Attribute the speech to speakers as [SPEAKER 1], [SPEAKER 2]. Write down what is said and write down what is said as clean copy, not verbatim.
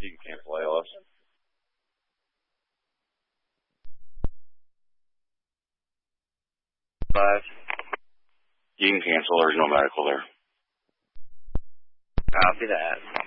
[SPEAKER 1] You can cancel ALS. Five. You can cancel. There's no medical there.
[SPEAKER 2] Copy that.